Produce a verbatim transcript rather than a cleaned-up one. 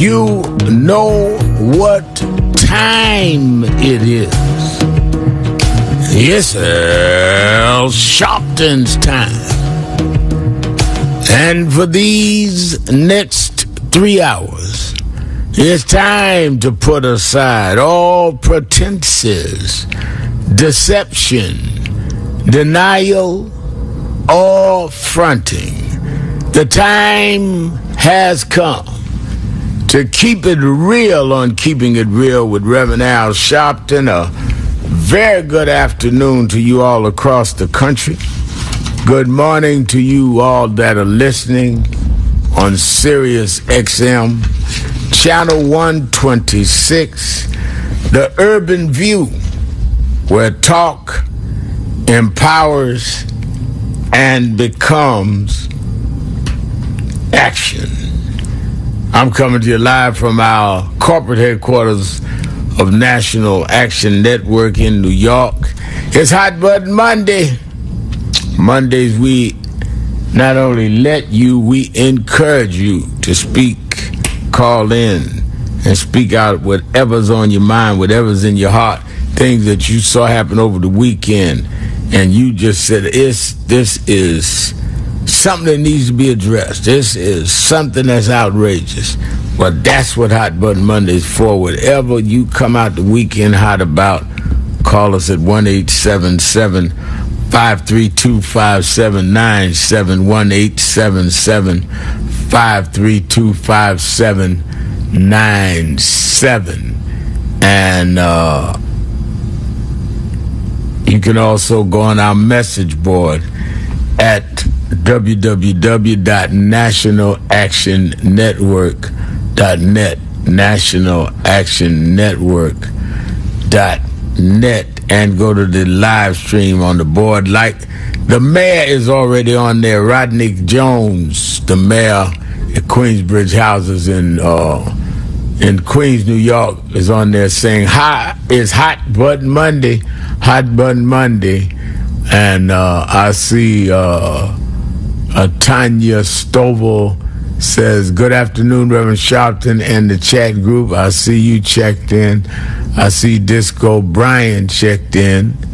You know what time it is. It's Al Sharpton's time. And for these next three hours, it's time to put aside all pretenses, deception, denial, or fronting. The time has come to keep it real on Keeping It Real with Reverend Al Sharpton. A very good afternoon to you all across the country. Good morning to you all that are listening on Sirius X M, Channel one twenty-six, The Urban View, where talk empowers and becomes action. I'm coming to you live from our corporate headquarters of National Action Network in New York. It's Hot Button Monday. Mondays, we not only let you, we encourage you to speak, call in, and speak out whatever's on your mind, whatever's in your heart, things that you saw happen over the weekend, and you just said, it's, this is something that needs to be addressed. This is something that's outrageous. Well, that's what Hot Button Monday is for. Whatever you come out the weekend hot about, call us at one eight seven seven, five three two, five seven nine seven, one eight seven seven, five three two, five seven nine seven. And uh, you can also go on our message board at w w w dot national action network dot net, national action network dot net, and go to the live stream on the board. Like the mayor is already on there, Rodney Jones, the mayor at Queensbridge Houses in uh, in Queens, New York, is on there saying, "Hi, it's Hot Button Monday, Hot Button Monday," and uh, I see. Uh, Uh, Tanya Stovall says, good afternoon, Reverend Sharpton and the chat group. I see you checked in. I see Disco Brian checked in.